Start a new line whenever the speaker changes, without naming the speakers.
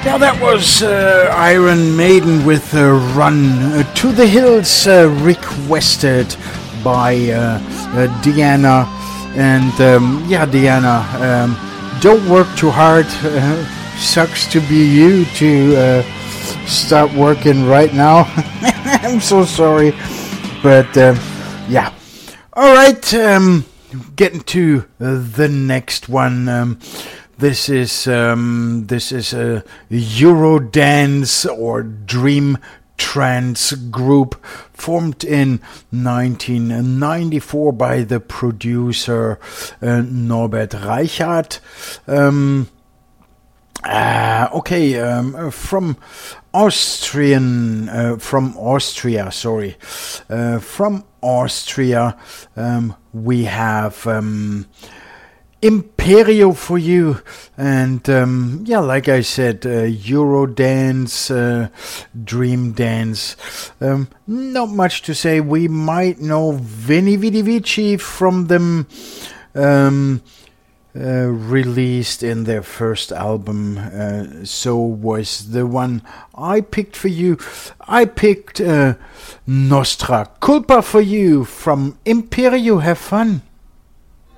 Yeah, that was Iron Maiden with Run to the Hills, requested by Deanna. And yeah, Deanna, don't work too hard. Sucks to be you to start working right now. I'm so sorry. But yeah. All right, getting to the next one. This is a Eurodance or Dream Trance group formed in 1994 by the producer Norbert Reichart. From Austria, we have Imperio for you, and yeah, like I said, Eurodance, Dream Dance. Not much to say. We might know Veni Vidi Vici from them. Released in their first album, so was the one I picked for you. I picked Nostra Culpa for you from Imperio. Have fun.